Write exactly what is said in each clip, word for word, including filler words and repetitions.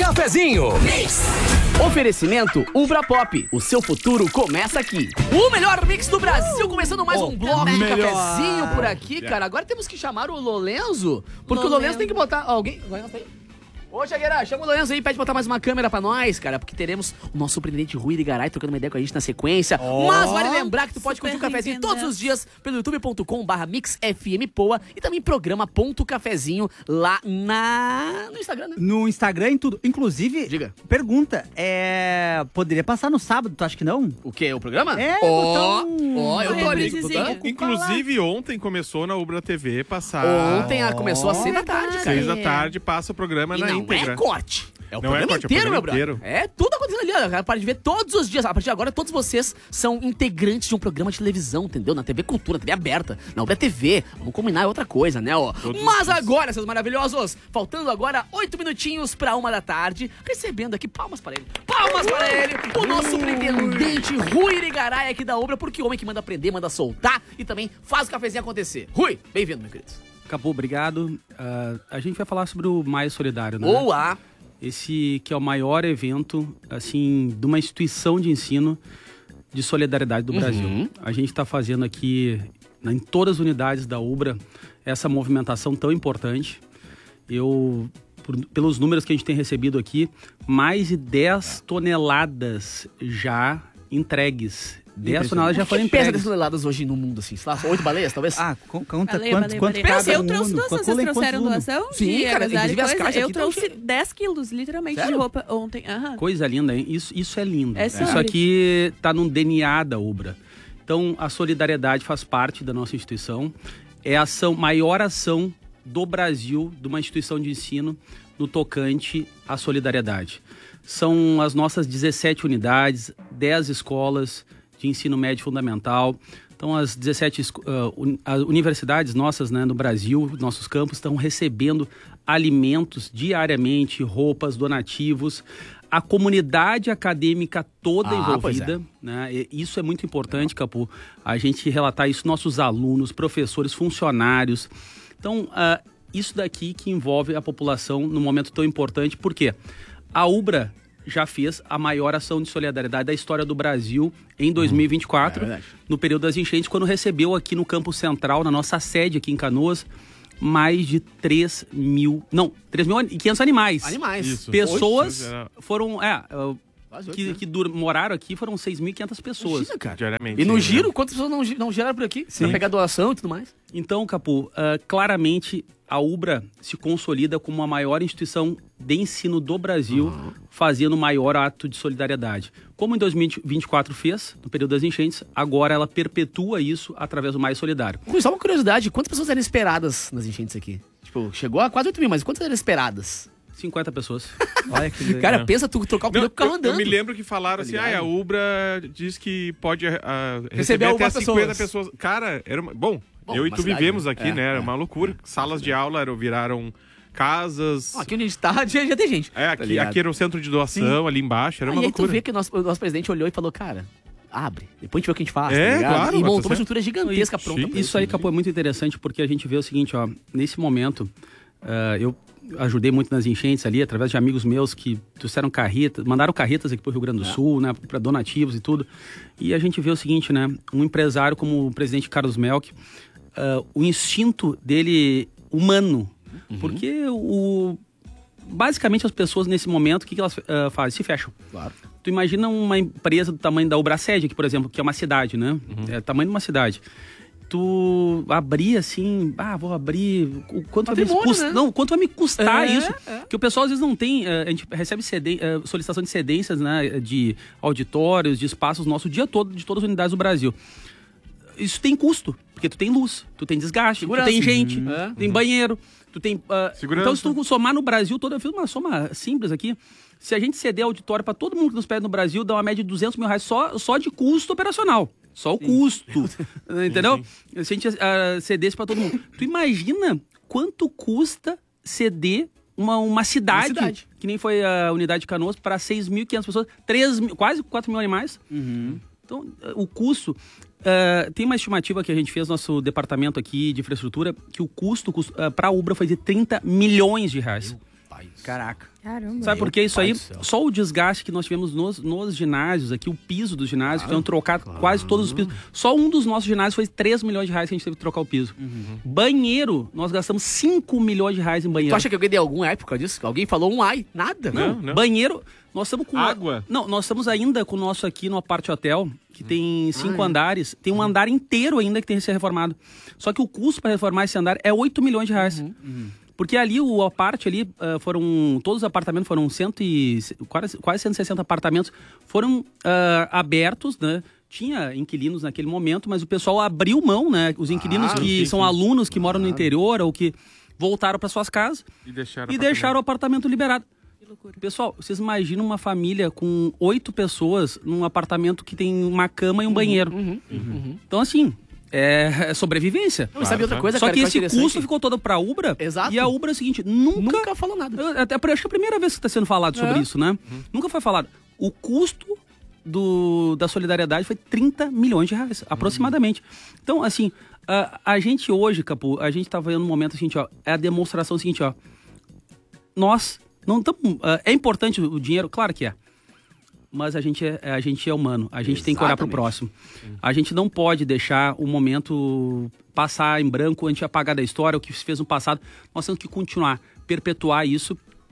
Cafezinho. Mix. Oferecimento Ubra Pop. O seu futuro começa aqui. O melhor mix do Brasil. Uh, começando mais um bloco de cafezinho por aqui, cara. Agora temos que chamar o Lolenzo. Porque Lolenzo. o Lolenzo tem que botar... Alguém... Lolenzo tá aí? Ô, Chagueira, chama o Lorenzo aí, pede botar mais uma câmera pra nós, cara, porque teremos o nosso surpreendente Rui Irigaray trocando uma ideia com a gente na sequência. Oh, mas vale lembrar que tu pode curtir o cafezinho todos os dias pelo youtube ponto com barra mix f m poa e também programa ponto cafezinho lá na... no Instagram, né? No Instagram e tudo. Inclusive, diga. Pergunta, é... poderia passar no sábado, tu acha que não? O quê? O programa? É, Ó, então... ó, eu tô ali. Inclusive, ontem começou na Ubra T V passar... Ontem oh, começou às seis da tarde, cara. Seis da tarde passa o programa e na não íntegra. É corte. É o não programa é corte, inteiro, é o meu programa brother. É tudo acontecendo ali, ó. Para de ver todos os dias. A partir de agora, todos vocês são integrantes de um programa de televisão, entendeu? Na T V Cultura, na T V aberta, na Ubra T V. Vamos combinar, é outra coisa, né, ó. Todos Mas agora, seus maravilhosos, faltando agora oito minutinhos pra uma da tarde, recebendo aqui palmas para ele. Palmas uh! para ele, o nosso surpreendente Rui Irigaray aqui da Ubra, porque o homem que manda aprender, manda soltar e também faz o cafezinho acontecer. Rui, bem-vindo, meu querido. Capô, obrigado. Uh, a gente vai falar sobre o Maio Solidário, né? Boa! Esse que é o maior evento, assim, de uma instituição de ensino de solidariedade do uhum. Brasil. A gente está fazendo aqui, em todas as unidades da Ubra, essa movimentação tão importante. Eu, por, pelos números que a gente tem recebido aqui, mais de dez toneladas já entregues. dez toneladas já foram entregues. Quanto pesa toneladas hoje no mundo, assim? Sei lá, oito baleias, talvez? Ah, conta baleia, quanto, baleia, quanto baleia. cada Eu trouxe mundo. duas, vocês trouxeram doação? Sim, cara, inclusive as caixas Eu aqui trouxe dez quilos, literalmente, Sério? de roupa ontem. Uhum. Coisa linda, hein? Isso, isso é lindo. É isso aqui tá no D N A da Ubra. Então, a solidariedade faz parte da nossa instituição. É a ação, maior ação do Brasil, de uma instituição de ensino, no tocante à solidariedade. São as nossas dezessete unidades, dez escolas de ensino médio fundamental. Então, as dezessete uh, un, as universidades nossas, né, no Brasil, nossos campos, estão recebendo alimentos diariamente, roupas, donativos. A comunidade acadêmica toda ah, envolvida, é. né? E isso é muito importante, Capu, a gente relatar isso, nossos alunos, professores, funcionários. Então, uh, isso daqui que envolve a população num momento tão importante, por quê? A Ubra já fez a maior ação de solidariedade da história do Brasil em dois mil e vinte e quatro, é no período das enchentes, quando recebeu aqui no Campo Central, na nossa sede aqui em Canoas, mais de três mil... Não, três mil e quinhentos animais. Animais. Isso. Pessoas Oito, foram... É, uh, que, que dur, moraram aqui foram seis mil e quinhentas pessoas. Imagina, cara. Diariamente. E no giro, quantas pessoas não, não geraram por aqui? Sim. Pra pegar doação e tudo mais? Então, Capu, uh, claramente a Ubra se consolida como a maior instituição de ensino do Brasil, uhum. fazendo o maior ato de solidariedade. Como em dois mil e vinte e quatro fez, no período das enchentes, agora ela perpetua isso através do Mais Solidário. Só uma curiosidade, quantas pessoas eram esperadas nas enchentes aqui? Tipo, chegou a quase oito mil, mas quantas eram esperadas? cinquenta pessoas. Olha que legal. Cara, pensa tu trocar o pneu com o carro andando. Eu me lembro que falaram assim, ah, a Ubra diz que pode uh, receber, receber até cinquenta pessoas. pessoas. Cara, era uma... Bom, Bom eu e tu cidade, vivemos né? aqui, é, né? Era é, uma loucura. É, Salas de aula eram, viraram casas. Aqui onde a gente tá, já, já tem gente. É, aqui, tá aqui era o centro de doação, Sim. ali embaixo, era uma aí loucura. Aí tu vê que o nosso, o nosso presidente olhou e falou, cara... Abre, depois a gente vê o que a gente faz, é, tá claro, e montou uma certo. estrutura gigantesca isso, pronta. Isso, isso aí, Capô, é muito interessante, porque a gente vê o seguinte, ó, nesse momento, uh, eu ajudei muito nas enchentes ali, através de amigos meus que trouxeram carretas, mandaram carretas aqui pro Rio Grande do é. Sul, né, para donativos e tudo, e a gente vê o seguinte, né, um empresário como o presidente Carlos Melk, uh, o instinto dele humano, uhum. porque o... Basicamente, as pessoas, nesse momento, o que, que elas uh, fazem? Se fecham. Claro. Tu imagina uma empresa do tamanho da Ubrased aqui, por exemplo, que é uma cidade, né? Uhum. É o tamanho de uma cidade. Tu abrir assim, ah, vou abrir... Quanto vai me custar? Né? Não, quanto vai me custar é, isso? É. Que o pessoal às vezes não tem... Uh, a gente recebe ceden- uh, solicitação de cedências, né? De auditórios, de espaços nosso, o dia todo, de todas as unidades do Brasil. Isso tem custo, porque tu tem luz, tu tem desgaste, Segurança. tu tem gente, uhum. tu tem banheiro... Tu tem, uh, então, se tu somar no Brasil todo, eu fiz uma soma simples aqui. Se a gente ceder auditório para todo mundo que nos pede no Brasil, dá uma média de duzentos mil reais só, só de custo operacional. Só o sim. custo. Entendeu? Sim, sim. Se a gente uh, cedesse para todo mundo. Tu imagina quanto custa ceder uma, uma, cidade, uma cidade, que nem foi a unidade de Canoas, para seis mil e quinhentas pessoas, três, quase quatro mil animais. Uhum. Então, uh, o custo... Uh, tem uma estimativa que a gente fez no nosso departamento aqui de infraestrutura, que o custo, custo uh, para a Ubra foi de trinta milhões de reais. Caraca. Caramba. Sabe por que isso aí? Pai do céu. Só o desgaste que nós tivemos nos, nos ginásios aqui, o piso dos ginásios, que foram trocar quase todos os pisos. Só um dos nossos ginásios foi três milhões de reais que a gente teve que trocar o piso. Banheiro, nós gastamos cinco milhões de reais em banheiro. Tu acha que alguém deu alguma época disso? Alguém falou um ai? Nada. Não, não. Banheiro, nós estamos com... Água? Não, nós estamos ainda com o nosso aqui no Aparte Hotel, que tem cinco andares. Tem um andar inteiro ainda que tem que ser reformado. Só que o custo para reformar esse andar é oito milhões de reais. Porque ali, o aparte ali, uh, foram... Todos os apartamentos foram cento e, quase, quase cento e sessenta apartamentos. Foram uh, abertos, né? Tinha inquilinos naquele momento, mas o pessoal abriu mão, né? Os inquilinos Ah, que sim, são sim. alunos que moram no interior ou que voltaram para suas casas E deixaram, e deixaram o apartamento liberado. Pessoal, vocês imaginam uma família com oito pessoas num apartamento que tem uma cama e um banheiro. Então, assim, é sobrevivência. Não, e sabe outra coisa, Só cara, que eu esse acho interessante? custo ficou todo pra Ubra. Exato. E a Ubra é o seguinte, nunca... Nunca falou nada. Eu- Até, acho que é a primeira vez que está sendo falado sobre É. isso, né? Nunca foi falado. O custo do, da solidariedade foi trinta milhões de reais, aproximadamente. Então, assim, a, a gente hoje, Capu, a gente tá vendo um momento seguinte, ó, é a demonstração seguinte, ó. Nós não estamos... é importante o dinheiro? Claro que é. Mas a gente é, a gente é humano, a gente tem que olhar pro próximo. A gente não pode deixar o momento passar em branco, a gente apagar da história o que se fez no passado. Nós temos que continuar, perpetuar isso.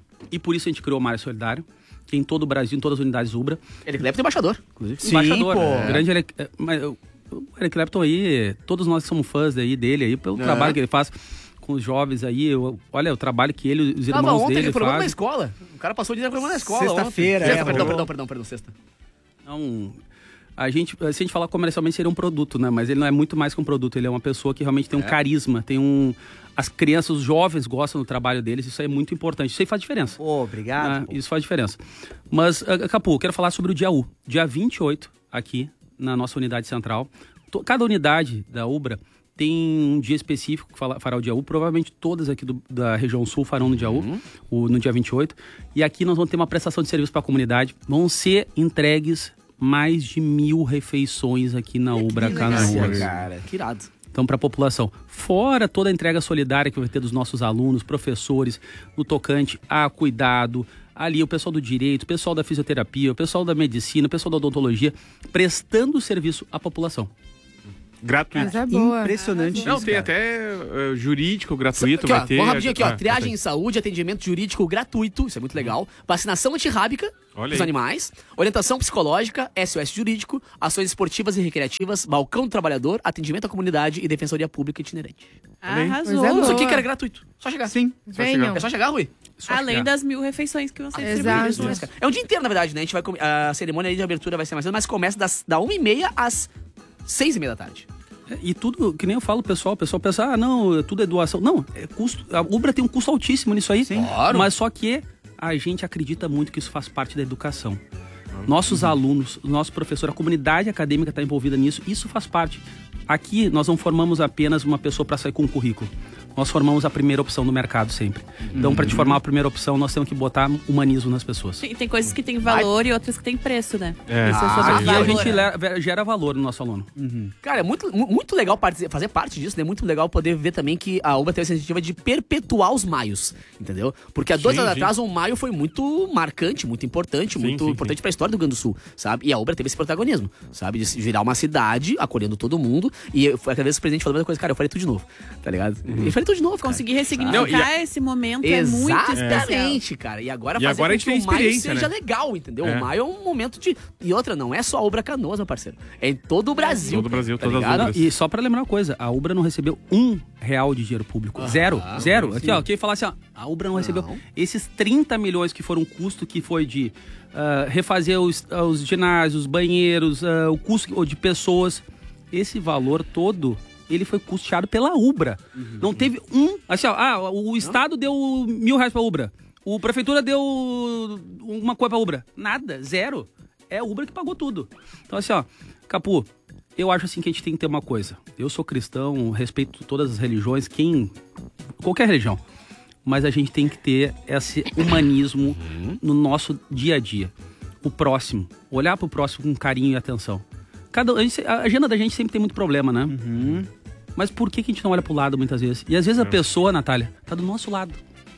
E por isso a gente criou o Mar Solidário, que é em todo o Brasil, em todas as unidades Ubra. Ele deve ter embaixador, inclusive. Sim, Embaixador, pô. né? Grande Eric, é, mas o o Eric Clapton aí, todos nós somos fãs aí dele aí, pelo trabalho que ele faz com os jovens aí. Eu, olha o trabalho que ele e os Tava irmãos ontem dele aquele programa na fazem. escola. O cara passou o dia programa na escola. Sexta-feira, ontem. é, Sexta, perdão, rolou. perdão, perdão, perdão, sexta. Então, a gente, se a gente falar comercialmente, seria um produto, né? Mas ele não é muito mais que um produto, ele é uma pessoa que realmente tem um carisma, tem um... As crianças, os jovens gostam do trabalho deles, isso aí é muito importante, isso aí faz diferença. Pô, obrigado. Ah, pô. isso faz diferença. Mas, ah, Capu, eu quero falar sobre o dia U. Dia vinte e oito, aqui, na nossa unidade central. To- Cada unidade da Ubra tem um dia específico que fala- fará o dia U. Provavelmente todas aqui do- da região sul farão no dia U, o- no dia vinte e oito. E aqui nós vamos ter uma prestação de serviço para a comunidade. Vão ser entregues mais de mil refeições aqui na Ubra Canoas. Cara, que irado. Então, para a população. Fora toda a entrega solidária que vai ter dos nossos alunos, professores, no tocante a cuidado, ali o pessoal do direito, o pessoal da fisioterapia, o pessoal da medicina, o pessoal da odontologia, prestando serviço à população. Gratuito. Coisa boa. Impressionante Não, isso, tem cara. até eh, jurídico gratuito, Aqui, ó, vai ter. vamos rapidinho aqui, ó. Ah, Triagem em saúde, atendimento jurídico gratuito, isso é muito legal. Vacinação antirrábica Olha dos aí. animais, orientação psicológica, S O S jurídico, ações esportivas e recreativas, balcão do trabalhador, atendimento à comunidade e defensoria pública itinerante. Arrasou. Coisa Isso boa. aqui que era gratuito. Só chegar. Sim. Venham. É só chegar, Rui. Só Além chegar. das mil refeições que vão ser Exato. distribuídas. É um dia inteiro, na verdade, né? A gente vai comer- a cerimônia aí de abertura vai ser mais cedo, mas começa das, da uma e meia às seis e meia da tarde. E tudo, que nem eu falo, pessoal, o pessoal pensa, ah, não, tudo é doação. Não, é custo. A Ubra tem um custo altíssimo nisso aí. Sim. Claro. Mas só que a gente acredita muito que isso faz parte da educação. Nossos alunos, nosso professor, a comunidade acadêmica está envolvida nisso, isso faz parte. Aqui nós não formamos apenas uma pessoa para sair com um currículo. Nós formamos a primeira opção do mercado sempre. Então, para te formar a primeira opção, nós temos que botar humanismo nas pessoas. Tem, tem coisas que têm valor e outras que têm preço, né? É. Isso é Ah, sobre Aqui a valor. gente leva- gera valor no nosso aluno. Cara, é muito, mu- muito legal parte- fazer parte disso, né? Muito legal poder ver também que a Ubra teve essa iniciativa de perpetuar os maios, entendeu? Porque há dois Sim, anos sim. atrás o maio foi muito marcante, muito importante, Sim, muito sim, importante sim. pra história do Rio Grande do Sul, sabe? E a Ubra teve esse protagonismo, sabe? De virar uma cidade, acolhendo todo mundo. E eu- foi aquela vez que o presidente falou a mesma coisa, cara, eu farei tudo de novo, tá ligado? Eu farei tudo de novo, cara. Conseguir ressignificar Não, e a- esse momento é muito especial. Exatamente, cara. E agora E fazer agora a com gente que tem o maio experiência, seja né? legal, entendeu? É. O maio é um momento de... E outra, não é só a Ubra Canoas, meu parceiro. É em todo o Brasil. Todo o Brasil, tá todas as ligado? Ubras. Não, e só pra lembrar uma coisa, a Ubra não recebeu um real de dinheiro público. zero, zero. Aqui, ó, quem falar assim, ó, a Ubra não recebeu esses trinta milhões que foram custo que foi de ah, refazer os, ah, os ginásios, banheiros, ah, o custo de pessoas. Esse valor todo, ele foi custeado pela Ubra. Não teve um... Assim, ó, ah, o Estado deu mil reais pra Ubra. O Prefeitura deu uma coisa pra Ubra. Nada, zero. É a Ubra que pagou tudo. Então, assim, ó, Capu, eu acho assim que a gente tem que ter uma coisa. Eu sou cristão, respeito todas as religiões, quem... qualquer religião. Mas a gente tem que ter esse humanismo no nosso dia a dia. O próximo. Olhar pro próximo com carinho e atenção. Cada, a, gente- a agenda da gente sempre tem muito problema, né? Mas por que, que a gente não olha pro lado muitas vezes? E às vezes a pessoa, Natália, tá do nosso lado.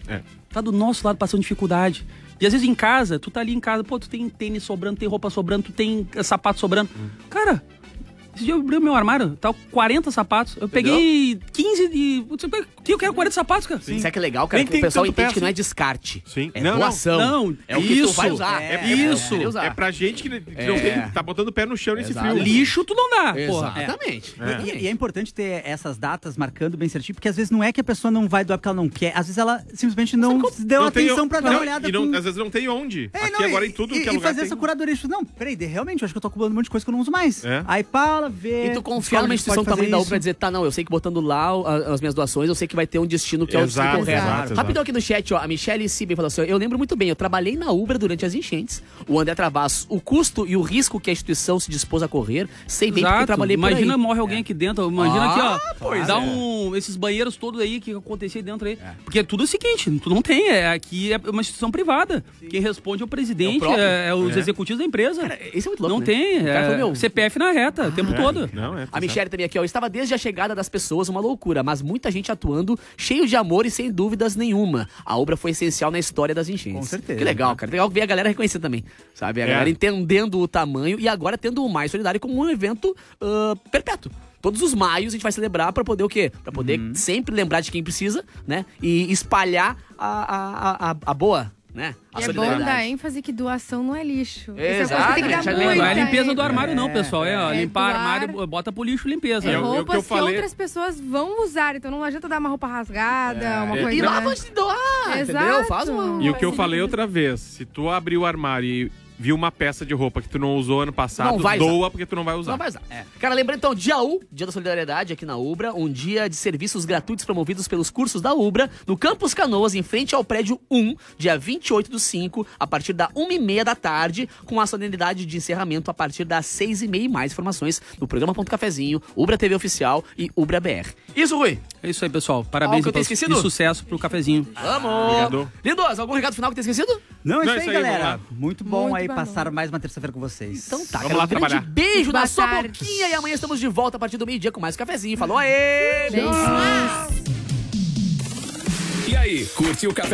É. Tá do nosso lado passando dificuldade. E às vezes em casa, tu tá ali em casa, pô, tu tem tênis sobrando, tem roupa sobrando, tu tem sapato sobrando. Hum. Cara, esse dia eu abri o meu armário, tá quarenta sapatos. Eu peguei Entendeu? quinze de... Eu quero quarenta sapatos, cara. Sim. Isso é que é legal, cara, que o pessoal entende peça. que não é descarte. Sim. É não, doação. Não, é o que isso, tu vai usar. É, é isso. É, usar. é pra gente que, que é. não tem, tá botando o pé no chão nesse Exato. frio. Lixo tu não dá, porra. Exatamente. É. E, e é importante ter essas datas marcando bem certinho, porque às vezes não é que a pessoa não vai doar porque ela não quer, às vezes ela simplesmente não, não deu não atenção tem, pra dar não, uma olhada. E não, com... às vezes não tem onde. É, Aqui não, agora e, em tudo e, que é e lugar fazer tem... essa curadoria. Tipo, não, peraí, realmente, eu acho que eu tô acumulando um monte de coisa que eu não uso mais. É. Aí Paula vê... E tu confiar numa instituição tamanho da U B R pra dizer, tá, não, eu sei que botando lá as minhas doações, eu sei que vai ter um destino que é o destino Exato, correto. exato, exato. Rapidão aqui no chat, ó, a Michelle Sibem falou assim, eu lembro muito bem, eu trabalhei na U B R durante as enchentes, o André Travassos, o custo e o risco que a instituição se dispôs a correr, sei bem porque eu trabalhei por aí. Imagina morre alguém aqui dentro, imagina Ah, aqui, ó, pois dá é. um, esses banheiros todos aí que acontecia dentro aí. É. Porque é tudo o seguinte, tu não tem, é, aqui é uma instituição privada. Sim. Quem responde é o presidente, É, o é, é os É. executivos da empresa. Cara, isso é muito louco, Não né? tem, O cara é, falou, meu, C P F na reta, o tempo É. todo. Não, é, A Michelle também aqui, ó, estava desde a chegada das pessoas uma loucura, mas muita gente atuando, cheio de amor e sem dúvidas nenhuma. A obra foi essencial na história das enchentes. Com certeza. Que legal, cara. Legal ver a galera reconhecer também, sabe? A É. galera entendendo o tamanho e agora tendo o Mais Solidário como um evento uh, perpétuo. Todos os maios a gente vai celebrar pra poder o quê? Pra poder Uhum. sempre lembrar de quem precisa, né? E espalhar a, a, a, a boa, né? A E é bom dar ênfase que doação não é lixo. Isso é uma coisa que tem que dar Exato, muita Não é limpeza do ênfase. armário não, pessoal. É, ó, É limpar doar. armário, bota pro lixo, limpeza. É É o- é o que roupas eu que, falei. outras pessoas vão usar, então não adianta dar uma roupa rasgada, uma É. coisa... E lava né? antes de doar, Exato. entendeu? Faz uma... E o que eu falei outra vez, se tu abrir o armário e viu uma peça de roupa que tu não usou ano passado, Não vai usar. doa porque tu não vai usar. Não vai usar. É. Cara, lembra então, dia U, Dia da Solidariedade aqui na U B R A, um dia de serviços gratuitos promovidos pelos cursos da U B R A, no Campus Canoas, em frente ao prédio um, dia vinte e oito do cinco, a partir da uma e meia da tarde, com a solenidade de encerramento a partir das seis e meia. E mais informações no programa Ponto Cafezinho, U B R A T V Oficial e U B R A B R. Isso, Rui? É isso aí, pessoal. Parabéns Algo que eu tenho e, esquecido? e sucesso pro cafezinho. Vamos! Obrigado. Lindos, algum recado final que eu tenha esquecido? Não, é Não, isso isso aí, aí, galera. vamos lá. Muito bom Muito aí bom. passar mais uma terça-feira com vocês. Então tá, Vamos cara, lá um grande trabalhar. beijo na Boa sua tarde. boquinha e amanhã estamos de volta a partir do meio-dia com mais cafezinho. Falou, aê! Beijo. E aí, curtiu o café?